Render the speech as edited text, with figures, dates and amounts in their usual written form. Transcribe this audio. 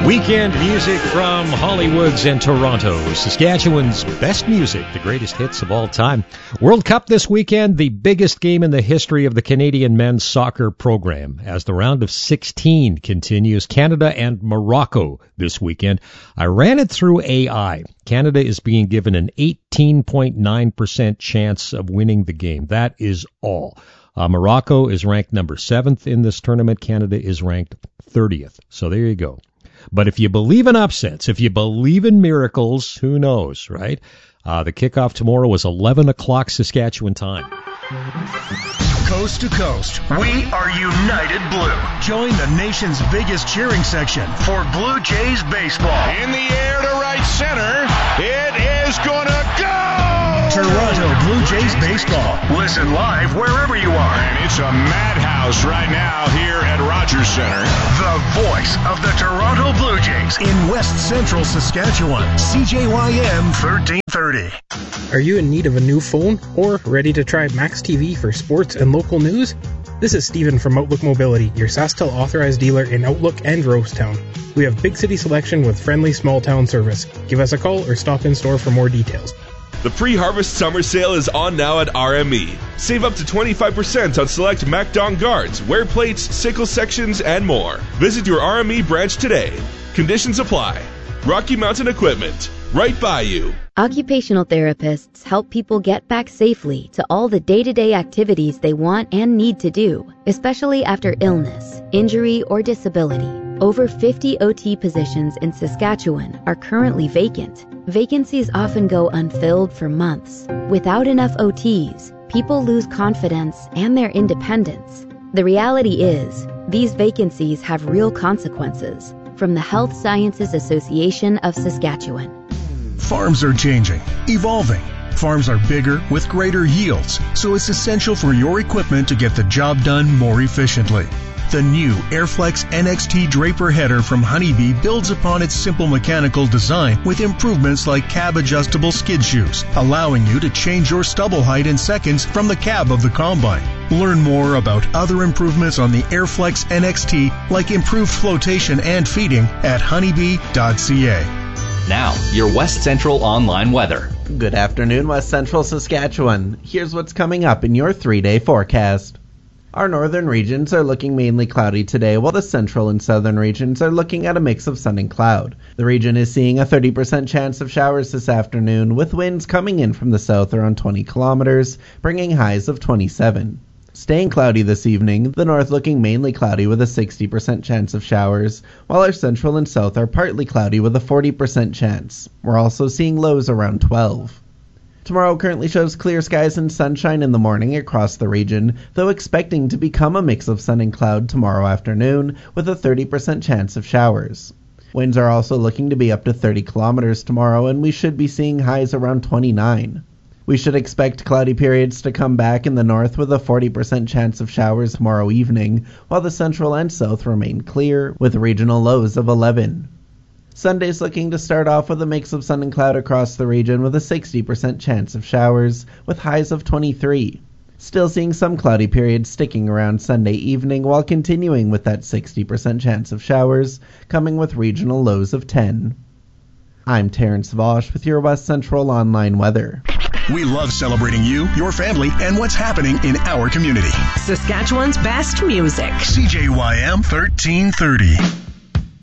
Weekend music from Hollywood's and Toronto, Saskatchewan's best music, the greatest hits of all time. World Cup this weekend, the biggest game in the history of the Canadian men's soccer program. As the round of 16 continues, Canada and Morocco this weekend. I ran it through AI. Canada is being given an 18.9% chance of winning the game. That is all. Morocco is ranked number 7th in this tournament. Canada is ranked 30th. So there you go. But if you believe in upsets, if you believe in miracles, who knows, right? The kickoff tomorrow is 11 o'clock Saskatchewan time. Coast to coast, we are United Blue. Join the nation's biggest cheering section for Blue Jays baseball. In the air to right center, it is gonna go! Toronto Blue Jays baseball. Listen live wherever you are. And it's a madhouse right now here at Rogers Center. The voice of the Toronto Blue Jays in West Central Saskatchewan. CJYM 1330. Are you in need of a new phone or ready to try Max TV for sports and local news? This is Steven from Outlook Mobility, your SaskTel authorized dealer in Outlook and Rosetown. We have big city selection with friendly small town service. Give us a call or stop in store for more details. The pre-harvest summer sale is on now at RME. Save up to 25% on select MacDon guards, wear plates, sickle sections, and more. Visit your RME branch today. Conditions apply. Rocky Mountain Equipment, right by you. Occupational therapists help people get back safely to all the day-to-day activities they want and need to do, especially after illness, injury, or disability. Over 50 OT positions in Saskatchewan are currently vacant. Vacancies often go unfilled for months. Without enough OTs, people lose confidence and their independence. The reality is, these vacancies have real consequences. From the Health Sciences Association of Saskatchewan. Farms are changing, evolving. Farms are bigger with greater yields, so it's essential for your equipment to get the job done more efficiently. The new Airflex NXT Draper header from Honeybee builds upon its simple mechanical design with improvements like cab-adjustable skid shoes, allowing you to change your stubble height in seconds from the cab of the combine. Learn more about other improvements on the Airflex NXT, like improved flotation and feeding, at honeybee.ca. Now, your West Central online weather. Good afternoon, West Central Saskatchewan. Here's what's coming up in your 3-day forecast. Our northern regions are looking mainly cloudy today, while the central and southern regions are looking at a mix of sun and cloud. The region is seeing a 30% chance of showers this afternoon, with winds coming in from the south around 20 kilometers, bringing highs of 27. Staying cloudy this evening, the north looking mainly cloudy with a 60% chance of showers, while our central and south are partly cloudy with a 40% chance. We're also seeing lows around 12. Tomorrow currently shows clear skies and sunshine in the morning across the region, though expecting to become a mix of sun and cloud tomorrow afternoon with a 30% chance of showers. Winds are also looking to be up to 30 kilometers tomorrow, and we should be seeing highs around 29. We should expect cloudy periods to come back in the north with a 40% chance of showers tomorrow evening, while the central and south remain clear with regional lows of 11. Sunday's looking to start off with a mix of sun and cloud across the region with a 60% chance of showers, with highs of 23. Still seeing some cloudy periods sticking around Sunday evening, while continuing with that 60% chance of showers, coming with regional lows of 10. I'm Terrence Vosch with your West Central online weather. We love celebrating you, your family, and what's happening in our community. Saskatchewan's best music. CJYM 1330.